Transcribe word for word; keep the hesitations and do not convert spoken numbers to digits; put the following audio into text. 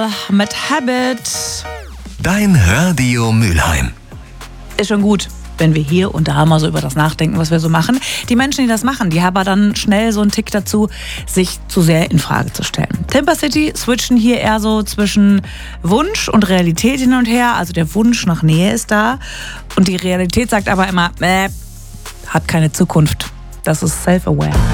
mit Habit. Dein Radio Mülheim. Ist schon gut, wenn wir hier und da mal so über das nachdenken, was wir so machen. Die Menschen, die das machen, die haben aber dann schnell so einen Tick dazu, sich zu sehr in Frage zu stellen. Timber City switchen hier eher so zwischen Wunsch und Realität hin und her. Also der Wunsch nach Nähe ist da und die Realität sagt aber immer, äh, hat keine Zukunft. Das ist self-aware.